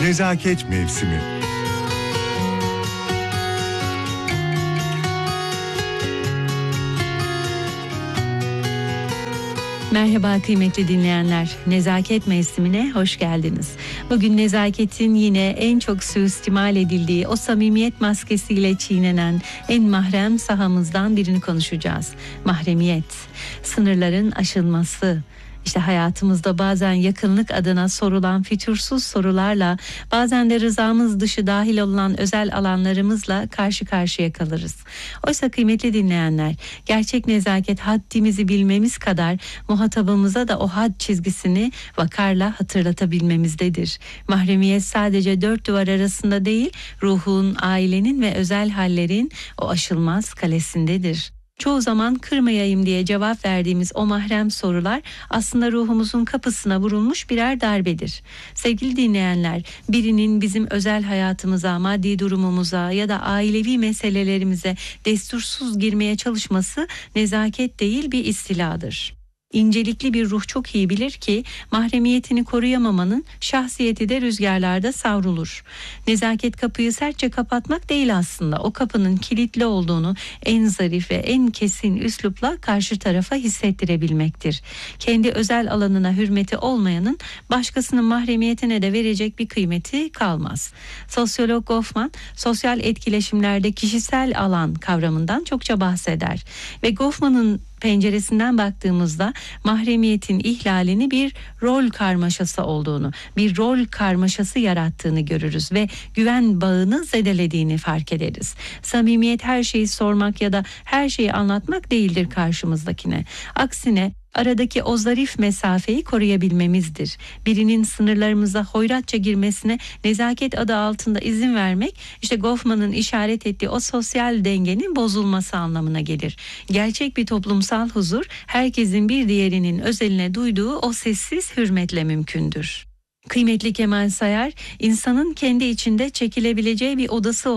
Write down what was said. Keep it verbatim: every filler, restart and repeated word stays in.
Nezaket mevsimi. Merhaba kıymetli dinleyenler. Nezaket mevsimine hoş geldiniz. Bugün nezaketin yine en çok suistimal edildiği, o samimiyet maskesiyle çiğnenen en mahrem sahamızdan birini konuşacağız. Mahremiyet, sınırların aşılması. İşte hayatımızda bazen yakınlık adına sorulan fütursuz sorularla, bazen de rızamız dışı dahil olunan özel alanlarımızla karşı karşıya kalırız. Oysa kıymetli dinleyenler, gerçek nezaket haddimizi bilmemiz kadar muhatabımıza da o had çizgisini vakarla hatırlatabilmemizdedir. Mahremiyet sadece dört duvar arasında değil, ruhun, ailenin ve özel hallerin o aşılmaz kalesindedir. Çoğu zaman kırmayayım diye cevap verdiğimiz o mahrem sorular aslında ruhumuzun kapısına vurulmuş birer darbedir. Sevgili dinleyenler, birinin bizim özel hayatımıza, maddi durumumuza ya da ailevi meselelerimize destursuz girmeye çalışması nezaket değil, bir istiladır. İncelikli bir ruh çok iyi bilir ki mahremiyetini koruyamamanın şahsiyeti de rüzgarlarda savrulur. Nezaket kapıyı sertçe kapatmak değil aslında. O kapının kilitli olduğunu en zarif ve en kesin üslupla karşı tarafa hissettirebilmektir. Kendi özel alanına hürmeti olmayanın başkasının mahremiyetine de verecek bir kıymeti kalmaz. Sosyolog Goffman, sosyal etkileşimlerde kişisel alan kavramından çokça bahseder ve Goffman'ın penceresinden baktığımızda mahremiyetin ihlalini bir rol karmaşası olduğunu, bir rol karmaşası yarattığını görürüz ve güven bağını zedelediğini fark ederiz. Samimiyet her şeyi sormak ya da her şeyi anlatmak değildir karşımızdakine. Aksine aradaki o zarif mesafeyi koruyabilmemizdir. Birinin sınırlarımıza hoyratça girmesine nezaket adı altında izin vermek, işte Goffman'ın işaret ettiği o sosyal dengenin bozulması anlamına gelir. Gerçek bir toplumsal huzur, herkesin bir diğerinin özeline duyduğu o sessiz hürmetle mümkündür. Kıymetli Kemal Sayar, insanın kendi içinde çekilebileceği bir odası